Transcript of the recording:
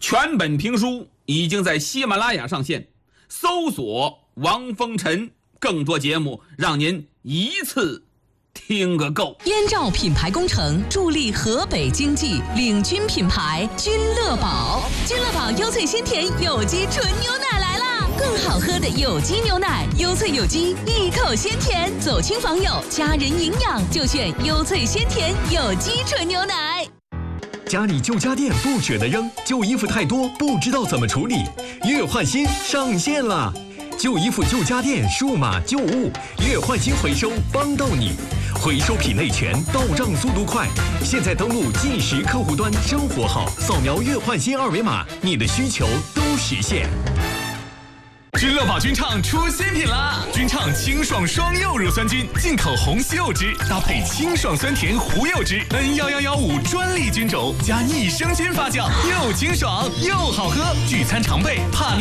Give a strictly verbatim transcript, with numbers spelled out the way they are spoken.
全本评书已经在喜马拉雅上线，搜索王风尘，更多节目让您一次听个够。 燕赵品牌工程助力河北经济，领军品牌君乐宝。君乐宝优萃鲜甜有机纯牛奶来啦！更好喝的有机牛奶，优萃有机，一口鲜甜。走亲访友，家人营养就选优萃鲜甜有机纯牛奶。 家里旧家电不舍得扔，旧衣服太多不知道怎么处理，月换新上线了。旧衣服、旧家电、数码旧物，月换新回收帮到你，回收品类全，到账速度快。现在登录即时客户端生活号，扫描月换新二维码，你的需求都实现。 君乐宝君畅出新品啦！君畅清爽双柚乳酸菌，进口红西柚汁，搭配清爽酸甜胡柚汁 N 一一一五专利菌种，加益生菌发酵，又清爽又好喝，聚餐常备，怕